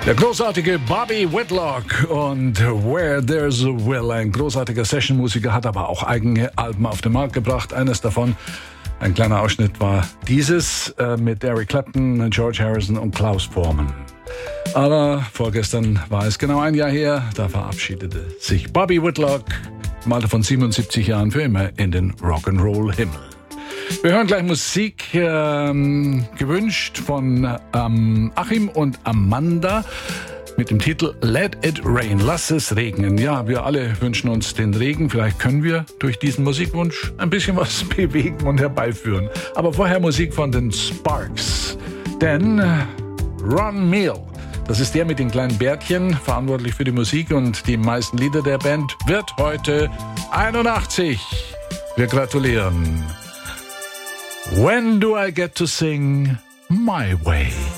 Der großartige Bobby Whitlock und Where There's a Will. Ein großartiger Sessionmusiker, hat aber auch eigene Alben auf den Markt gebracht. Eines davon, ein kleiner Ausschnitt, war dieses mit Eric Clapton, George Harrison und Klaus Voormann. Aber vorgestern war es genau ein Jahr her, da verabschiedete sich Bobby Whitlock im Alter von 77 Jahren für immer in den Rock'n'Roll-Himmel. Wir hören gleich Musik, gewünscht von Achim und Amanda mit dem Titel Let It Rain, lass es regnen. Ja, wir alle wünschen uns den Regen. Vielleicht können wir durch diesen Musikwunsch ein bisschen was bewegen und herbeiführen. Aber vorher Musik von den Sparks. Denn Ron Meal, das ist der mit den kleinen Bärtchen, verantwortlich für die Musik und die meisten Lieder der Band, wird heute 81. Wir gratulieren. When do I get to sing my way?